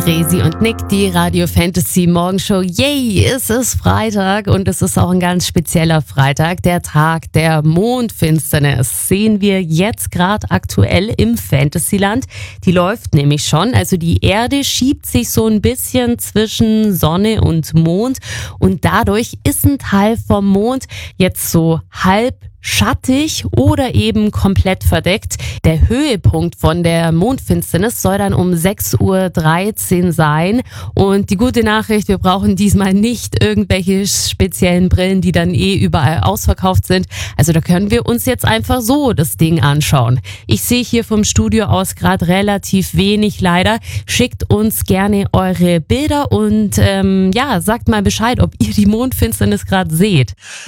Resi und Nick, die Radio Fantasy Morgenshow. Yay, es ist Freitag und es ist auch ein ganz spezieller Freitag, der Tag der Mondfinsternis. Sehen wir jetzt gerade aktuell im Fantasyland. Die läuft nämlich schon, also die Erde schiebt sich so ein bisschen zwischen Sonne und Mond und dadurch ist ein Teil vom Mond jetzt so halb schattig oder eben komplett verdeckt. Der Höhepunkt von der Mondfinsternis soll dann um 6:13 Uhr sein. Und die gute Nachricht, wir brauchen diesmal nicht irgendwelche speziellen Brillen, die dann überall ausverkauft sind. Also da können wir uns jetzt einfach so das Ding anschauen. Ich sehe hier vom Studio aus gerade relativ wenig leider. Schickt uns gerne eure Bilder und sagt mal Bescheid, ob ihr die Mondfinsternis gerade seht.